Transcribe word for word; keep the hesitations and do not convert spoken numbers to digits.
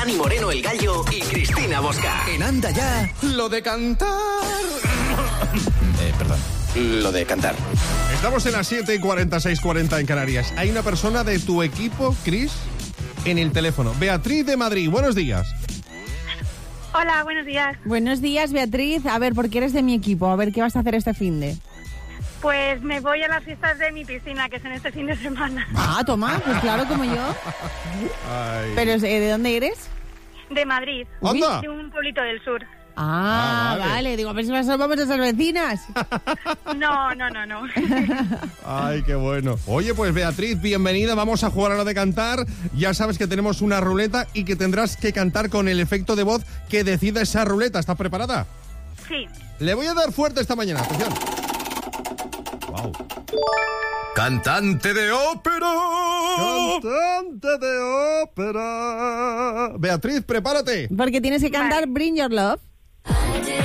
Dani Moreno el Gallo y Cristina Bosca. En Anda Ya, lo de cantar. eh, perdón, lo de cantar. Estamos en las siete y cuarenta, seis y cuarenta en Canarias. Hay una persona de tu equipo, Cris, en el teléfono. Beatriz de Madrid, buenos días. Hola, buenos días. Buenos días, Beatriz. A ver, ¿por qué eres de mi equipo? A ver, ¿qué vas a hacer este finde? Pues me voy a las fiestas de mi piscina, que son este fin de semana. Ah, toma, pues claro, como yo. Ay. Pero, eh, ¿de dónde eres? De Madrid. ¡Anda! De un pueblito del sur. Ah, Ah, vale. vale. Digo, a ver si nos vamos a ser vecinas. No, no, no, no. Ay, qué bueno. Oye, pues Beatriz, bienvenida. Vamos a jugar a lo de cantar. Ya sabes que tenemos una ruleta y que tendrás que cantar con el efecto de voz que decida esa ruleta. ¿Estás preparada? Sí. Le voy a dar fuerte esta mañana. Atención. Wow. Cantante de ópera. Cantante de ópera. Beatriz, prepárate. Porque tienes que cantar Vale. Bring Your Love.